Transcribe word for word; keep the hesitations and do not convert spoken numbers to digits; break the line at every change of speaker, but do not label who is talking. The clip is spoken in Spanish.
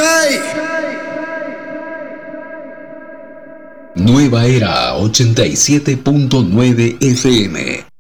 Nueva Era ochenta y siete punto nueve F M.